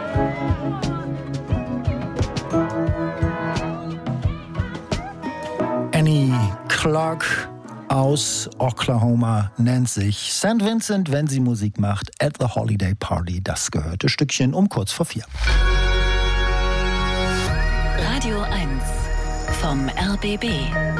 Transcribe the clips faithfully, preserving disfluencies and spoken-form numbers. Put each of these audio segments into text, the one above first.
Annie Clark aus Oklahoma nennt sich Sankt Vincent, wenn sie Musik macht, at the Holiday Party. Das gehörte Stückchen um kurz vor vier. Radio eins vom R B B.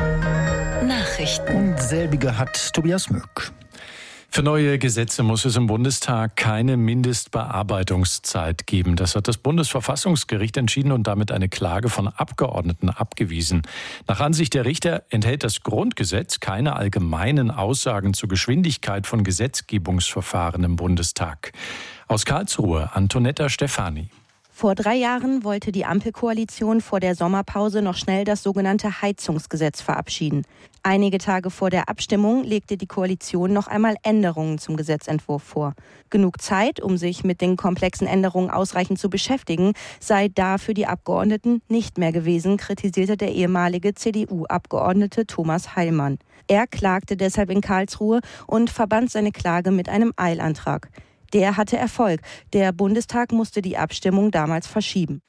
Nachrichten. Und selbige hat Tobias Möck. Für neue Gesetze muss es im Bundestag keine Mindestbearbeitungszeit geben. Das hat das Bundesverfassungsgericht entschieden und damit eine Klage von Abgeordneten abgewiesen. Nach Ansicht der Richter enthält das Grundgesetz keine allgemeinen Aussagen zur Geschwindigkeit von Gesetzgebungsverfahren im Bundestag. Aus Karlsruhe, Antonetta Stefani. Vor drei Jahren wollte die Ampelkoalition vor der Sommerpause noch schnell das sogenannte Heizungsgesetz verabschieden. Einige Tage vor der Abstimmung legte die Koalition noch einmal Änderungen zum Gesetzentwurf vor. Genug Zeit, um sich mit den komplexen Änderungen ausreichend zu beschäftigen, sei da für die Abgeordneten nicht mehr gewesen, kritisierte der ehemalige C D U-Abgeordnete Thomas Heilmann. Er klagte deshalb in Karlsruhe und verband seine Klage mit einem Eilantrag. Der hatte Erfolg. Der Bundestag musste die Abstimmung damals verschieben.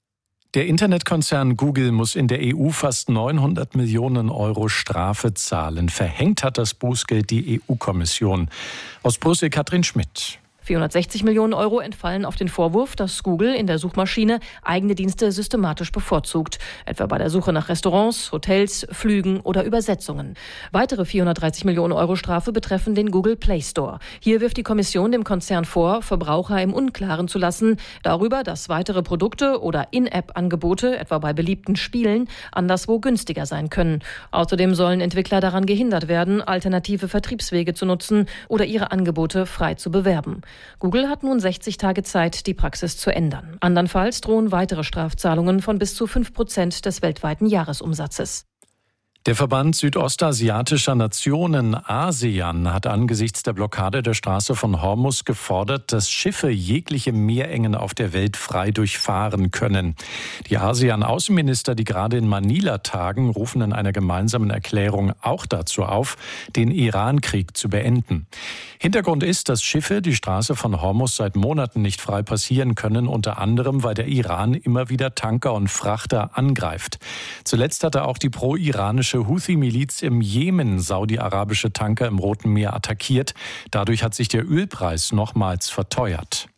Der Internetkonzern Google muss in der E U fast neunhundert Millionen Euro Strafe zahlen. Verhängt hat das Bußgeld die E U-Kommission. Aus Brüssel Katrin Schmidt. vierhundertsechzig Millionen Euro entfallen auf den Vorwurf, dass Google in der Suchmaschine eigene Dienste systematisch bevorzugt. Etwa bei der Suche nach Restaurants, Hotels, Flügen oder Übersetzungen. Weitere vierhundertdreißig Millionen Euro Strafe betreffen den Google Play Store. Hier wirft die Kommission dem Konzern vor, Verbraucher im Unklaren zu lassen darüber, dass weitere Produkte oder In-App-Angebote, etwa bei beliebten Spielen, anderswo günstiger sein können. Außerdem sollen Entwickler daran gehindert werden, alternative Vertriebswege zu nutzen oder ihre Angebote frei zu bewerben. Google hat nun sechzig Tage Zeit, die Praxis zu ändern. Andernfalls drohen weitere Strafzahlungen von bis zu fünf Prozent des weltweiten Jahresumsatzes. Der Verband südostasiatischer Nationen ASEAN hat angesichts der Blockade der Straße von Hormuz gefordert, dass Schiffe jegliche Meerengen auf der Welt frei durchfahren können. Die ASEAN-Außenminister, die gerade in Manila tagen, rufen in einer gemeinsamen Erklärung auch dazu auf, den Iran-Krieg zu beenden. Hintergrund ist, dass Schiffe die Straße von Hormuz seit Monaten nicht frei passieren können, unter anderem, weil der Iran immer wieder Tanker und Frachter angreift. Zuletzt hatte auch die pro-iranische Houthi-Miliz im Jemen saudi-arabische Tanker im Roten Meer attackiert. Dadurch hat sich der Ölpreis nochmals verteuert.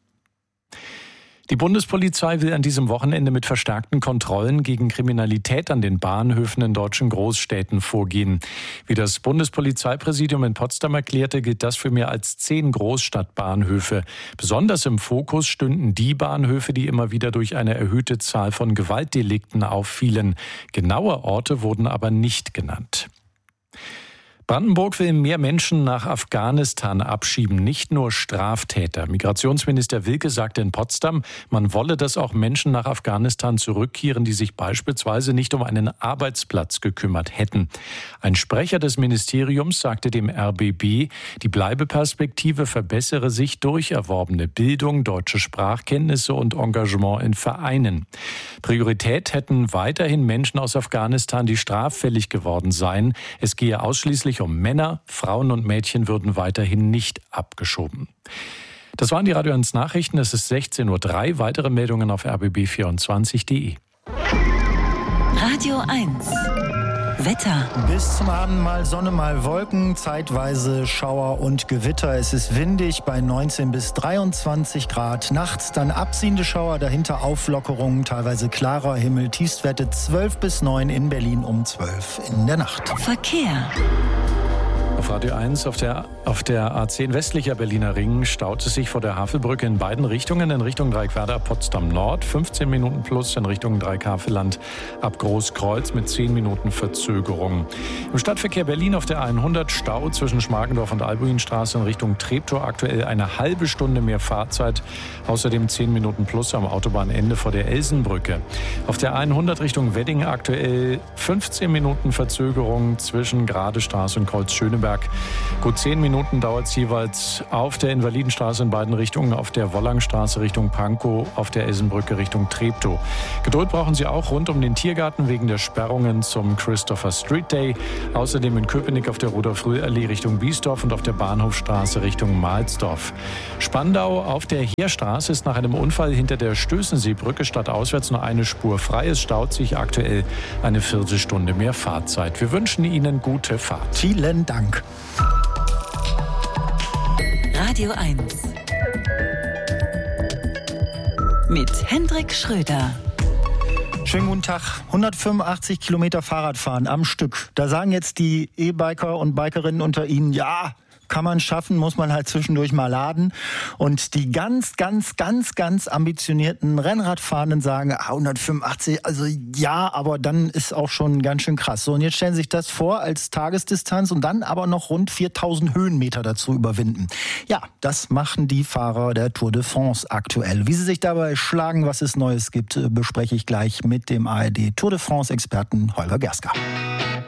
Die Bundespolizei will an diesem Wochenende mit verstärkten Kontrollen gegen Kriminalität an den Bahnhöfen in deutschen Großstädten vorgehen. Wie das Bundespolizeipräsidium in Potsdam erklärte, gilt das für mehr als zehn Großstadtbahnhöfe. Besonders im Fokus stünden die Bahnhöfe, die immer wieder durch eine erhöhte Zahl von Gewaltdelikten auffielen. Genaue Orte wurden aber nicht genannt. Brandenburg will mehr Menschen nach Afghanistan abschieben, nicht nur Straftäter. Migrationsminister Wilke sagte in Potsdam, man wolle, dass auch Menschen nach Afghanistan zurückkehren, die sich beispielsweise nicht um einen Arbeitsplatz gekümmert hätten. Ein Sprecher des Ministeriums sagte dem R B B, die Bleibeperspektive verbessere sich durch erworbene Bildung, deutsche Sprachkenntnisse und Engagement in Vereinen. Priorität hätten weiterhin Menschen aus Afghanistan, die straffällig geworden seien. Es gehe ausschließlich um Männer, Frauen und Mädchen würden weiterhin nicht abgeschoben. Das waren die Radio eins Nachrichten. Es ist sechzehn Uhr drei. Weitere Meldungen auf r b b vierundzwanzig punkt d e. Radio eins. Wetter. Bis zum Abend mal Sonne, mal Wolken, zeitweise Schauer und Gewitter. Es ist windig bei neunzehn bis dreiundzwanzig Grad. Nachts dann abziehende Schauer, dahinter Auflockerungen, teilweise klarer Himmel. Tiefstwerte zwölf bis neun in Berlin um zwölf in der Nacht. Verkehr. Auf Radio eins auf der, auf der A zehn westlicher Berliner Ring staut es sich vor der Havelbrücke in beiden Richtungen, in Richtung Dreieckwerder Potsdam Nord, fünfzehn Minuten plus, in Richtung Dreieckhaveland ab Großkreuz mit zehn Minuten Verzögerung. Im Stadtverkehr Berlin auf der hundert Stau zwischen Schmargendorf und Albuinstraße in Richtung Treptow, aktuell eine halbe Stunde mehr Fahrzeit, außerdem zehn Minuten plus am Autobahnende vor der Elsenbrücke. Auf der hundert Richtung Wedding aktuell fünfzehn Minuten Verzögerung zwischen Gradestraße und Kreuz Schöneberg Schöneberg. Gut zehn Minuten dauert es jeweils auf der Invalidenstraße in beiden Richtungen, auf der Wollangstraße Richtung Pankow, auf der Essenbrücke Richtung Treptow. Geduld brauchen Sie auch rund um den Tiergarten wegen der Sperrungen zum Christopher Street Day. Außerdem in Köpenick auf der Rudolf-Röhr-Allee Richtung Biesdorf und auf der Bahnhofstraße Richtung Mahlsdorf. Spandau auf der Heerstraße ist nach einem Unfall hinter der Stößenseebrücke stadtauswärts nur eine Spur frei. Es staut sich aktuell eine Viertelstunde mehr Fahrzeit. Wir wünschen Ihnen gute Fahrt. Vielen Dank. Radio eins mit Hendrik Schröder. Schönen guten Tag. hundertfünfundachtzig Kilometer Fahrradfahren am Stück. Da sagen jetzt die E-Biker und Bikerinnen unter Ihnen, ja, kann man schaffen, muss man halt zwischendurch mal laden. Und die ganz, ganz, ganz, ganz ambitionierten Rennradfahrenden sagen, ah, hundertfünfundachtzig, also ja, aber dann ist auch schon ganz schön krass. So, und jetzt stellen Sie sich das vor als Tagesdistanz und dann aber noch rund viertausend Höhenmeter dazu überwinden. Ja, das machen die Fahrer der Tour de France aktuell. Wie sie sich dabei schlagen, was es Neues gibt, bespreche ich gleich mit dem A R D Tour de France-Experten Holger Gerska.